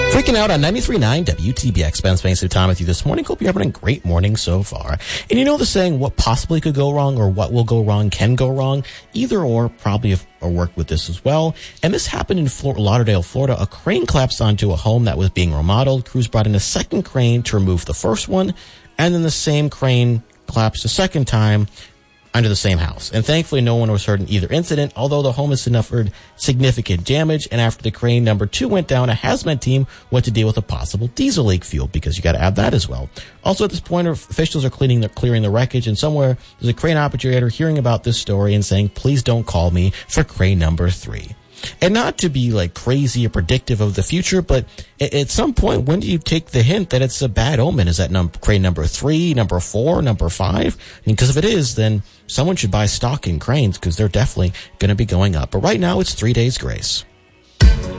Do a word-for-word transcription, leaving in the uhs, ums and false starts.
Freaking out on ninety-three point nine W T B X. Ben Spencer Time with you this morning. Hope you're having a great morning so far. And you know the saying, what possibly could go wrong or what will go wrong can go wrong? Either or probably have or worked with this as well. And this happened in Fort Lauderdale, Florida. A crane collapsed onto a home that was being remodeled. Crews brought in a second crane to remove the first one. And then the same crane collapsed a second time under the same house. And thankfully, no one was hurt in either incident, although the home has suffered significant damage. And after the crane number two went down, a hazmat team went to deal with a possible diesel leak fuel, because you got to add that as well. Also, at this point, officials are cleaning the, clearing the wreckage, and somewhere there's a crane operator hearing about this story and saying, please don't call me for crane number three. And not to be like crazy or predictive of the future, but at some point, when do you take the hint that it's a bad omen? Is that num- crane number three, number four, number five? Because if it is, then someone should buy stock in cranes, because they're definitely going to be going up. But right now, it's three days grace.